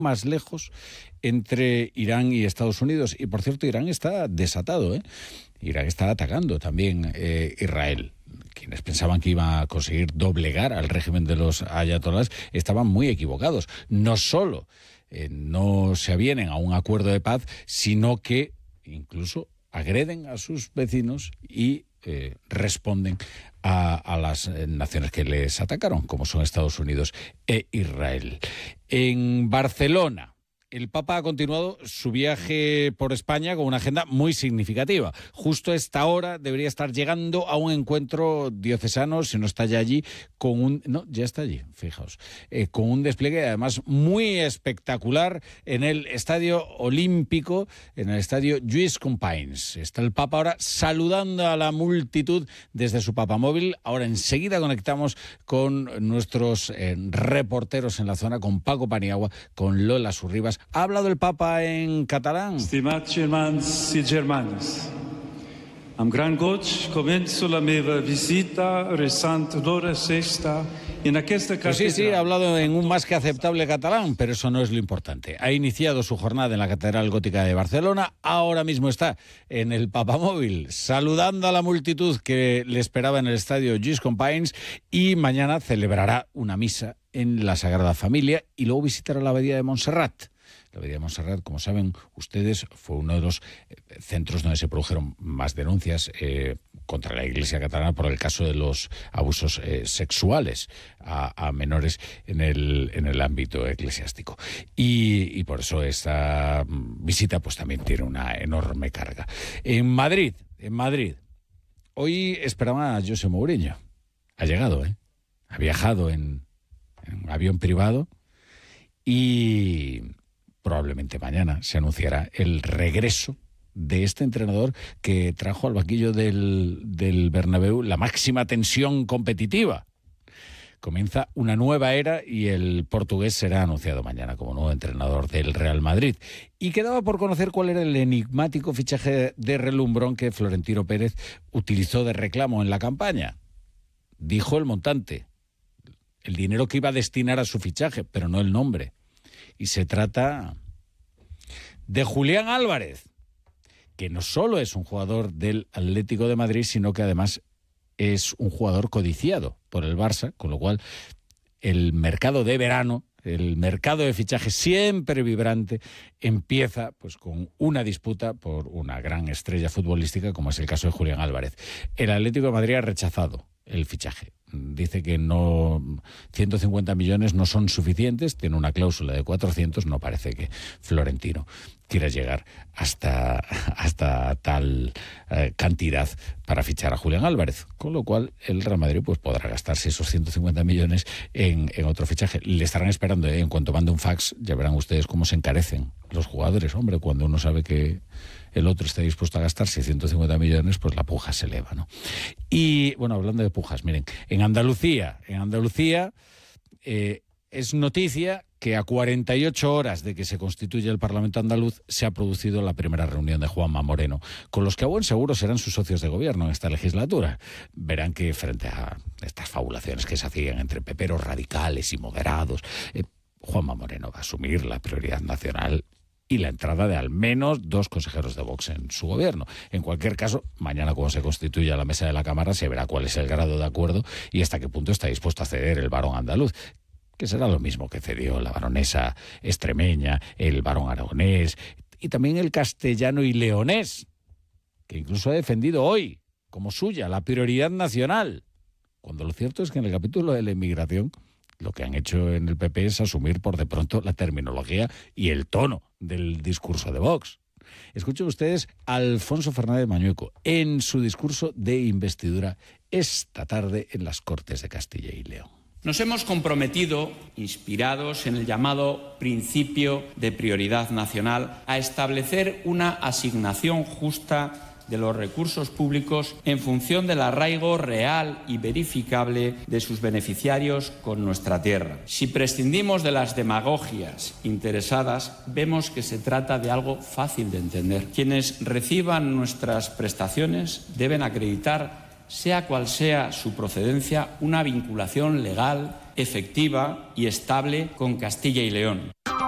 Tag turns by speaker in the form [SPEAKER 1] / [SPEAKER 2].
[SPEAKER 1] más lejos entre Irán y Estados Unidos. Y por cierto, Irán está desatado, ¿eh? Irán está atacando también Israel. Quienes pensaban que iba a conseguir doblegar al régimen de los ayatolás estaban muy equivocados. No solo no se avienen a un acuerdo de paz, sino que incluso agreden a sus vecinos y responden a las naciones que les atacaron, como son Estados Unidos e Israel. En Barcelona, el Papa ha continuado su viaje por España con una agenda muy significativa. Justo a esta hora debería estar llegando a un encuentro diocesano, si no está ya allí, ya está allí, fijaos, con un despliegue además muy espectacular en el Estadio Olímpico, en el Estadio Lluís Companys. Está el Papa ahora saludando a la multitud desde su papamóvil. Ahora enseguida conectamos con nuestros reporteros en la zona, con Paco Paniagua, con Lola Surribas. ¿Ha hablado el Papa en catalán?
[SPEAKER 2] Estimats germans i germanes, amb gran goig començo la meva visita resant d'hora sexta en aquesta catedral.
[SPEAKER 1] Sí, ha hablado en un más que aceptable catalán, pero eso no es lo importante. Ha iniciado su jornada en la Catedral Gótica de Barcelona, ahora mismo está en el papamóvil saludando a la multitud que le esperaba en el Estadio Lluís Companys y mañana celebrará una misa en la Sagrada Familia y luego visitará la Abadía de Montserrat. La Abadía de Montserrat, como saben ustedes, fue uno de los centros donde se produjeron más denuncias contra la Iglesia catalana por el caso de los abusos sexuales a menores en el ámbito eclesiástico. Y por eso esta visita pues también tiene una enorme carga. En Madrid, hoy esperaban a José Mourinho. Ha llegado, ha viajado en avión privado y probablemente mañana se anunciará el regreso de este entrenador que trajo al banquillo del Bernabéu la máxima tensión competitiva. Comienza una nueva era y el portugués será anunciado mañana como nuevo entrenador del Real Madrid. Y quedaba por conocer cuál era el enigmático fichaje de relumbrón que Florentino Pérez utilizó de reclamo en la campaña. Dijo el montante, el dinero que iba a destinar a su fichaje, pero no el nombre. Y se trata de Julián Álvarez, que no solo es un jugador del Atlético de Madrid, sino que además es un jugador codiciado por el Barça, con lo cual el mercado de verano, el mercado de fichajes siempre vibrante, empieza pues con una disputa por una gran estrella futbolística, como es el caso de Julián Álvarez. El Atlético de Madrid ha rechazado el fichaje. Dice que 150 millones no son suficientes, tiene una cláusula de 400, no parece que Florentino quiera llegar hasta tal cantidad para fichar a Julián Álvarez, con lo cual el Real Madrid pues podrá gastarse esos 150 millones en otro fichaje. Le estarán esperando, en cuanto mande un fax, ya verán ustedes cómo se encarecen los jugadores. Hombre, cuando uno sabe que el otro está dispuesto a gastarse 150 millones, pues la puja se eleva, ¿no? Y, bueno, hablando de pujas, miren, en Andalucía es noticia que a 48 horas de que se constituya el Parlamento andaluz se ha producido la primera reunión de Juanma Moreno, con los que a buen seguro serán sus socios de gobierno en esta legislatura. Verán que frente a estas fabulaciones que se hacían entre peperos radicales y moderados, Juanma Moreno va a asumir la prioridad nacional y la entrada de al menos 2 consejeros de Vox en su gobierno. En cualquier caso, mañana cuando se constituya la mesa de la Cámara se verá cuál es el grado de acuerdo y hasta qué punto está dispuesto a ceder el varón andaluz, que será lo mismo que cedió la baronesa extremeña, el varón aragonés y también el castellano y leonés, que incluso ha defendido hoy como suya la prioridad nacional, cuando lo cierto es que en el capítulo de la inmigración lo que han hecho en el PP es asumir por de pronto la terminología y el tono del discurso de Vox. Escuchen ustedes a Alfonso Fernández Mañueco en su discurso de investidura esta tarde en las Cortes de Castilla y León.
[SPEAKER 3] Nos hemos comprometido, inspirados en el llamado principio de prioridad nacional, a establecer una asignación justa de los recursos públicos en función del arraigo real y verificable de sus beneficiarios con nuestra tierra. Si prescindimos de las demagogias interesadas, vemos que se trata de algo fácil de entender. Quienes reciban nuestras prestaciones deben acreditar, sea cual sea su procedencia, una vinculación legal, efectiva y estable con Castilla y León.